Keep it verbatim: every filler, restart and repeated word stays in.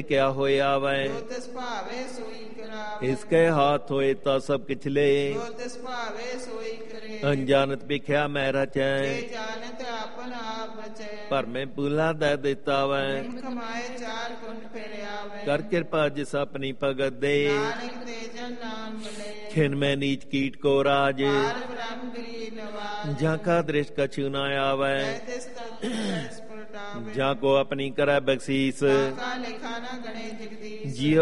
ਕਿਆ ਹੋਏ ਆਵੈ। ਜੋ ਤਿਸ ਭਾਵੇ ਸੋਈ ਕਰਾਵੇ। ਇਸਕੇ ਹਾਥ ਹੋਏ ਤਾਂ ਸਭ ਕਿਛ ਲੇ। ਜੋ ਤਿਸ ਭਾਵੇ ਸੋਈ ਕਰੇ। ਅਣਜਾਣਤ ਵੇਖਿਆ ਮੈਂ ਰਚੈ। ਜੇ ਜਾਣਤ ਆਪਨ ਆਪ ਬਚੈ। ਭਰਮੇ ਪੂਲਾ ਦੇ ਦਿੱਤਾ ਵੈ। ਬਿਨ ਕਮਾਏ ਚਾਰ ਕੁੰਡ ਫਿਰ ਆਵੇ। ਕਰ ਕਿਰਪਾ ਜਿਸ ਆਪਣੀ ਭਗਤ ਦੇ। ਨਾਨਕ ਤੇ ਜਨ ਨਾਮ ਮਿਲੇ। ਖਿਨ ਮੈਂ ਨੀਚ ਕੀਟ ਕੋ ਰਾਜ। ਪਾਰ ਬ੍ਰਹਮ ਗਰੀ ਨਵਾਜ। ਜਾਂ ਕਾ ਦ੍ਰਿਸ਼ ਕਛੂ ਨਾ ਆਵੈ। ਜੈ ਤਿਸ ਤਤ ਤਿਸ ਪਲਟਾਵੇ। ਜਾਂ ਕੋ ਆਪਣੀ ਕਰੈ ਬਖਸ਼ੀਸ। ਕਾ ਲਿਖਾ ਨਾ ਗਣੇ ਜਗਦੀਸ਼। ਜਿਉ